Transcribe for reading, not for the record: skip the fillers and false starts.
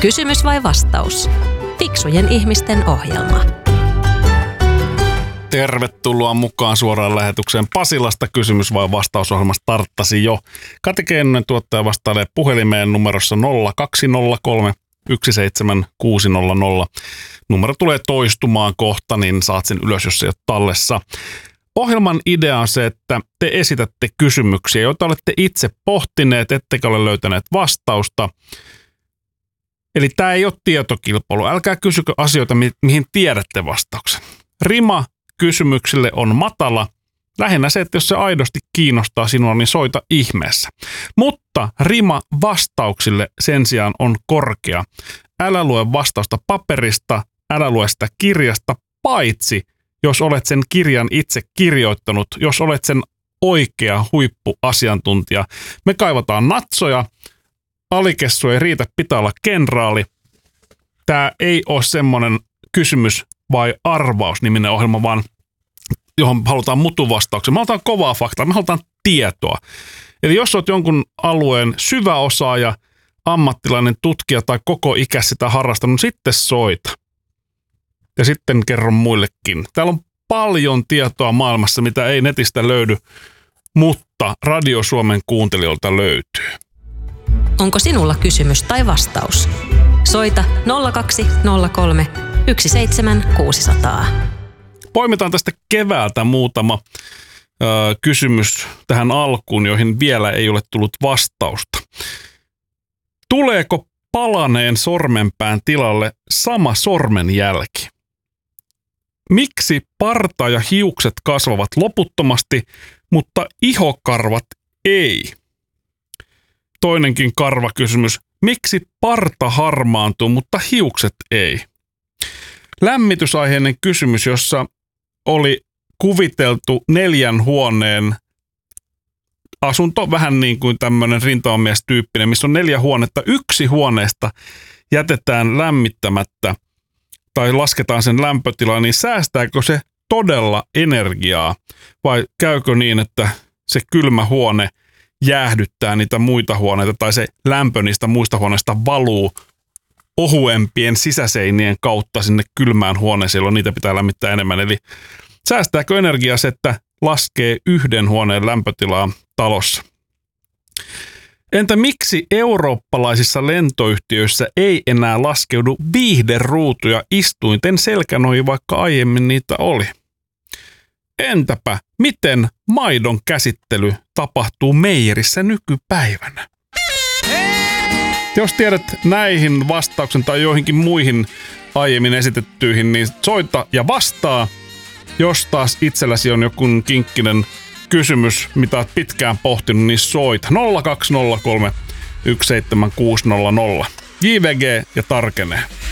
Kysymys vai vastaus? Fiksujen ihmisten ohjelma. Tervetuloa mukaan suoraan lähetykseen Pasilasta. Kysymys vai vastausohjelma starttasi jo. Kati Keinonen tuottaja vastailee puhelimeen numerossa 0203 17600. Numero tulee toistumaan kohta, niin saat sen ylös, jos se ei ole tallessa. Ohjelman idea on se, että te esitätte kysymyksiä, joita olette itse pohtineet, ettekä ole löytäneet vastausta. Eli tämä ei ole tietokilpailu. Älkää kysykö asioita, mihin tiedätte vastauksen. Rima kysymyksille on matala. Lähinnä se, että jos se aidosti kiinnostaa sinua, niin soita ihmeessä. Mutta rima vastauksille sen sijaan on korkea. Älä lue vastausta paperista, älä lue sitä kirjasta, paitsi jos olet sen kirjan itse kirjoittanut, jos olet sen oikea huippuasiantuntija. Me kaivataan natsoja, alikessu ei riitä, pitää olla kenraali. Tämä ei ole semmoinen kysymys vai arvaus-niminen ohjelma, vaan johon halutaan mutuvastauksia. Me halutaan kovaa faktaa, me halutaan tietoa. Eli jos olet jonkun alueen syvä osaaja, ammattilainen tutkija tai koko ikä sitä harrastanut, sitten soita. Ja sitten kerron muillekin. Täällä on paljon tietoa maailmassa, mitä ei netistä löydy, mutta Radio Suomen kuuntelijoilta löytyy. Onko sinulla kysymys tai vastaus? Soita 0203 17600. Poimitaan tästä keväältä muutama kysymys tähän alkuun, joihin vielä ei ole tullut vastausta. Tuleeko palaneen sormenpään tilalle sama sormenjälki? Miksi parta ja hiukset kasvavat loputtomasti, mutta ihokarvat ei? Toinenkin karvakysymys. Miksi parta harmaantuu, mutta hiukset ei? Lämmitysaiheinen kysymys, jossa oli kuviteltu 4 huoneen asunto, vähän niin kuin tämmöinen rintamamiestyyppinen, missä on 4 huonetta. Yksi huoneesta jätetään lämmittämättä tai lasketaan sen lämpötila, niin säästääkö se todella energiaa vai käykö niin, että se kylmä huone jäähdyttää niitä muita huoneita tai se lämpö niistä muista huoneista valuu ohuempien sisäseinien kautta sinne kylmään huoneeseen, jolloin niitä pitää lämmittää enemmän. Eli säästääkö energiaa se, että laskee 1 huoneen lämpötilaa talossa? Entä miksi eurooppalaisissa lentoyhtiöissä ei enää laskeudu viihderuutuja istuinten selkänoihin, vaikka aiemmin niitä oli? Entäpä miten maidon käsittely tapahtuu meijerissä nykypäivänä? Jos tiedät näihin vastauksen tai joihinkin muihin aiemmin esitettyihin, niin soita ja vastaa. Jos taas itselläsi on joku kinkkinen kysymys, mitä olet pitkään pohtinut, niin soita 0203 17600. JVG ja tarkenee.